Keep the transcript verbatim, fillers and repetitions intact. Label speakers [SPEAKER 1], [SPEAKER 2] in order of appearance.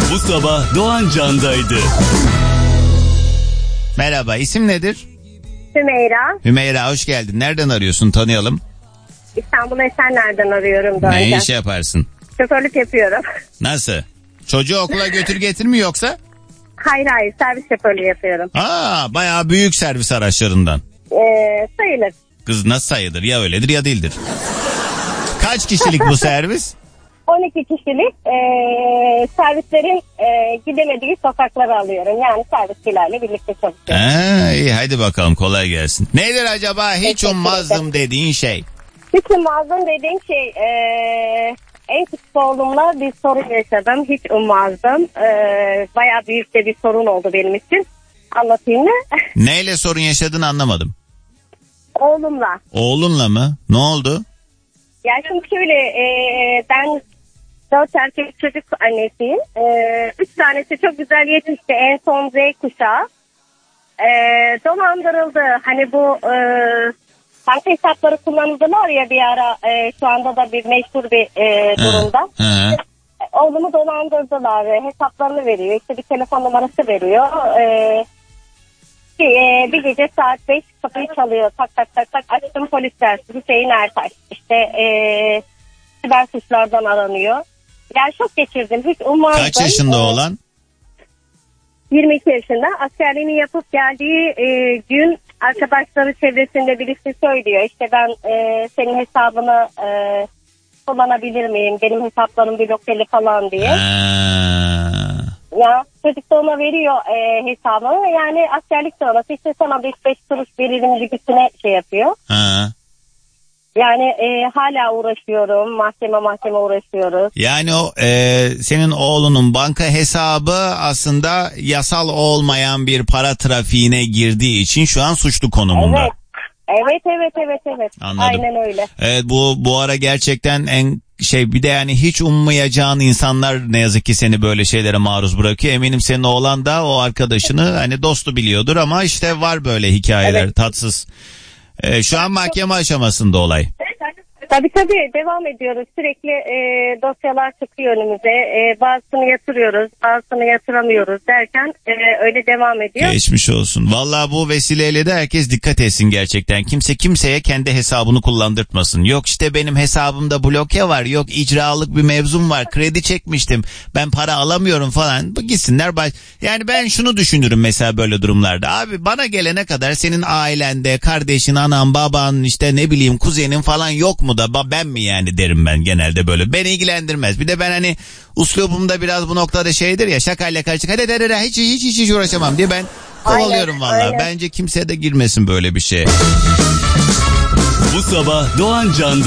[SPEAKER 1] Bu sabah Doğan Can'daydı.
[SPEAKER 2] Merhaba, isim nedir?
[SPEAKER 3] Hümeyra.
[SPEAKER 2] Hümeyra, hoş geldin. Nereden arıyorsun, tanıyalım?
[SPEAKER 3] İstanbul Esenler'den arıyorum Doğan
[SPEAKER 2] Ne
[SPEAKER 3] Can.
[SPEAKER 2] iş yaparsın?
[SPEAKER 3] Şoförlük yapıyorum.
[SPEAKER 2] Nasıl? Çocuğu okula götür getir mi yoksa?
[SPEAKER 3] Hayır hayır servis şoförlüğü yapıyorum.
[SPEAKER 2] Aa, bayağı büyük servis araçlarından.
[SPEAKER 3] Ee, sayılır.
[SPEAKER 2] Kız nasıl sayılır? Ya öyledir ya değildir. Kaç kişilik bu servis?
[SPEAKER 3] on iki kişilik ee, servislerin ee, gidemediği sokakları alıyorum. Yani servisçilerle birlikte çalışıyorum.
[SPEAKER 2] Ha, iyi hadi bakalım, kolay gelsin. Nedir acaba hiç ummazdım dediğin şey?
[SPEAKER 3] Hiç ummazdım dediğim şey ee, en küçük oğlumla bir sorun yaşadım. Hiç ummazdım. Ee, bayağı büyük de bir sorun oldu benim için. Anlatayım mı?
[SPEAKER 2] Neyle sorun yaşadığını anlamadım.
[SPEAKER 3] Oğlumla.
[SPEAKER 2] Oğlunla mı? Ne oldu?
[SPEAKER 3] Ya şimdi şöyle ee, ben dört erkek çocuk annesiyim. Ee, üç tanesi çok güzel yetişti. En son Z kuşağı. Ee, dolandırıldı. Hani bu e, banka hesapları kullanıldılar ya bir ara. E, şu anda da bir meşhur bir e, durumda.
[SPEAKER 2] Hı, hı.
[SPEAKER 3] Oğlumu dolandırdılar. Hesaplarını veriyor. İşte bir telefon numarası veriyor. Ee, bir, bir gece saat beş kapıyı çalıyor. Tak tak tak tak açtım, polisler. Hüseyin Ertaş. İşte e, siber suçlardan aranıyor. Yani şok geçirdim. Hiç ummazdım.
[SPEAKER 2] Kaç yaşında
[SPEAKER 3] ee,
[SPEAKER 2] oğlan?
[SPEAKER 3] yirmi iki yaşında. Askerliğini yapıp geldiği e, gün arkadaşları çevresinde birisi söylüyor. İşte ben e, senin hesabını e, kullanabilir miyim? Benim hesaplarım blokeli falan diye.
[SPEAKER 2] Ha.
[SPEAKER 3] Ya çocuk da ona veriyor e, hesabını. Yani askerlik sonrası işte sana beş beş kuruş veririm gibisine şey yapıyor.
[SPEAKER 2] Ha.
[SPEAKER 3] Yani e, hala uğraşıyorum. Mahkeme mahkeme uğraşıyoruz.
[SPEAKER 2] Yani o e, senin oğlunun banka hesabı aslında yasal olmayan bir para trafiğine girdiği için şu an suçlu konumunda.
[SPEAKER 3] Evet. Evet evet evet evet.
[SPEAKER 2] Anladım.
[SPEAKER 3] Aynen öyle.
[SPEAKER 2] Evet, bu bu ara gerçekten en şey, bir de yani hiç ummayacağın insanlar ne yazık ki seni böyle şeylere maruz bırakıyor. Eminim senin oğlan da o arkadaşını hani dostu biliyordur ama işte var böyle hikayeler,
[SPEAKER 3] Evet.
[SPEAKER 2] tatsız. Ee, şu an mahkeme aşamasında olay.
[SPEAKER 3] Tabii tabii devam ediyoruz. Sürekli e, dosyalar çıkıyor önümüze. E, bazısını yatırıyoruz, bazısını yatıramıyoruz derken e, öyle devam ediyor.
[SPEAKER 2] Geçmiş olsun. Vallahi bu vesileyle de herkes dikkat etsin gerçekten. Kimse kimseye kendi hesabını kullandırtmasın. Yok işte benim hesabımda bloke var. Yok icralık bir mevzum var. Kredi çekmiştim. Ben para alamıyorum falan. Bu gitsinler. Baş... Yani ben şunu düşünürüm mesela böyle durumlarda. Abi bana gelene kadar senin ailende, kardeşin, anan, baban, işte ne bileyim kuzenin falan yok mu da ben mi yani derim ben genelde böyle. Beni ilgilendirmez. Bir de ben hani uslubumda biraz bu noktada şeydir ya, şakayla karışık. Hadi hadi hadi hiç hiç hiç, hiç uğraşamam diye ben kovalıyorum valla. Bence kimseye de girmesin böyle bir şey.
[SPEAKER 1] Bu sabah Doğan Can'da